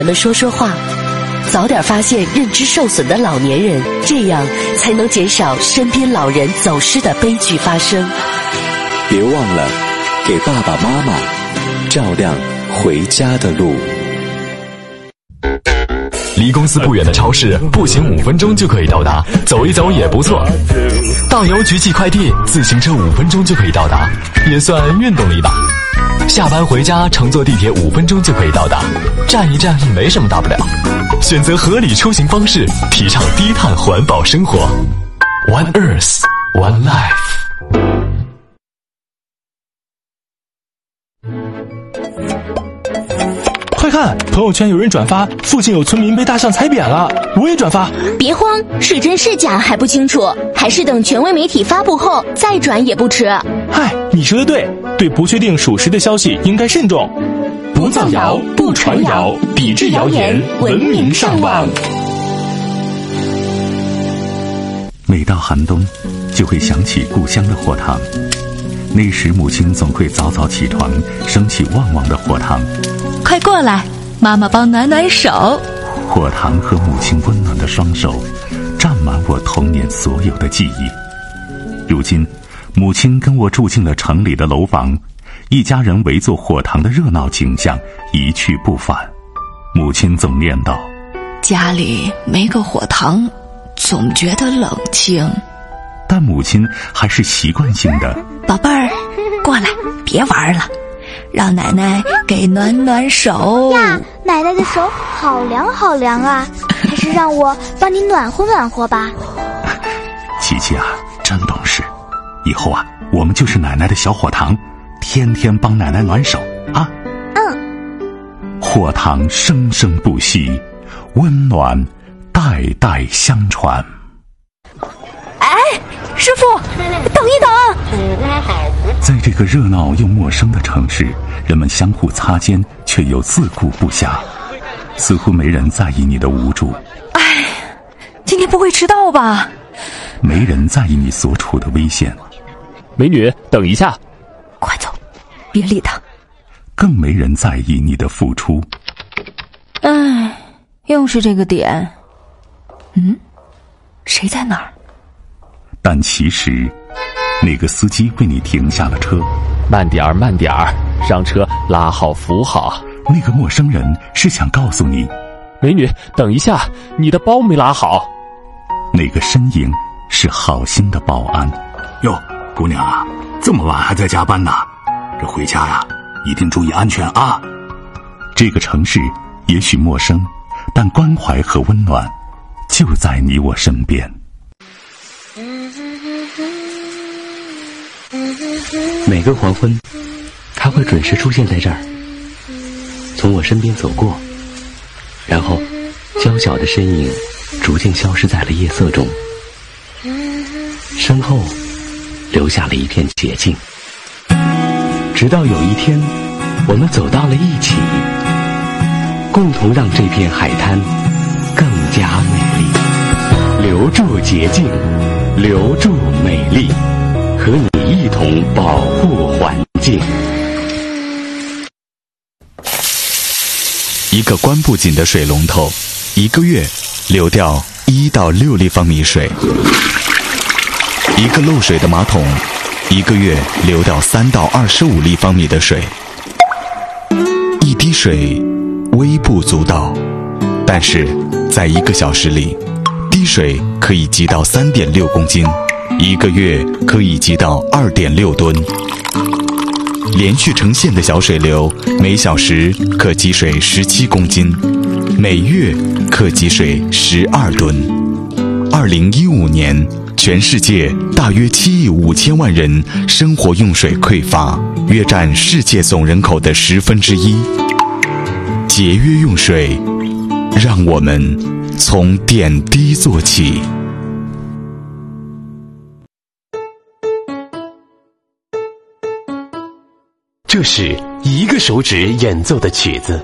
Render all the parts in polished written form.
们说说话，早点发现认知受损的老年人，这样才能减少身边老人走失的悲剧发生。 别忘了给爸爸妈妈照亮回家的路。 离公司不远的超市，步行5分钟就可以到达，走一走也不错。到邮局寄快递，自行车5分钟就可以到达，也算运动力吧。下班回家乘坐地铁5分钟就可以到达，站一站也没什么大不了。选择合理出行方式，提倡低碳环保生活。One Earth, One Life。 快看，朋友圈有人转发附近有村民被大象踩扁了，我也转发。 别慌，是真是假还不清楚，还是等权威媒体发布后再转也不迟。 嗨，你说的对，对不确定属实的消息应该慎重， 不造谣，不传谣，抵制谣言，文明上网。 每到寒冬，就会想起故乡的火塘。那时母亲总会早早起床，升起旺旺的火塘。 快过来，妈妈帮暖暖手。 火塘和母亲温暖的双手，占满我童年所有的记忆。如今，母亲跟我住进了城里的楼房，一家人围坐火塘的热闹景象一去不返。母亲总念叨： 家里没个火塘，总觉得冷清。 但母亲还是习惯性的： 宝贝儿，过来，别玩了，让奶奶给暖暖手呀。奶奶的手好凉好凉啊，还是让我帮你暖和暖和吧。 琪琪啊，真懂事，以后啊，我们就是奶奶的小火塘，天天帮奶奶暖手啊。火塘生生不息，温暖代代相传。 师傅，等一等！ 在这个热闹又陌生的城市，人们相互擦肩，却又自顾不暇，似乎没人在意你的无助。 哎，今天不会迟到吧？ 没人在意你所处的危险。 美女，等一下！ 快走，别理他。 更没人在意你的付出。 哎，又是这个点。谁在哪儿？ 但其实，那个司机为你停下了车。 慢点儿，慢点儿，让车拉好扶好。 那个陌生人是想告诉你， 美女，等一下，你的包没拉好。 那个身影是好心的保安。 哟，姑娘啊，这么晚还在加班呢，这回家呀，一定注意安全啊。 这个城市也许陌生，但关怀和温暖就在你我身边。 每个黄昏，他会准时出现在这儿，从我身边走过，然后娇小的身影逐渐消失在了夜色中，身后留下了一片洁净。直到有一天，我们走到了一起，共同让这片海滩更加美丽。留住洁净，留住美丽，和你一同保护环境。 一个关不紧的水龙头，一个月流掉1到6立方米水；一个漏水的马桶，一个月流掉3到25立方米的水。一滴水微不足道，但是在1个小时里，滴水可以积到3.6公斤，1个月可以积到2.6吨。连续成线的小水流，每小时可积水17公斤，每月可积水12吨。2015年，全世界大约7亿5千万人生活用水匮乏，约占世界总人口的1/10。节约用水，让我们从点滴做起。 这是1个手指演奏的曲子。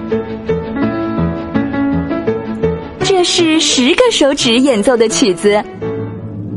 这是10个手指演奏的曲子。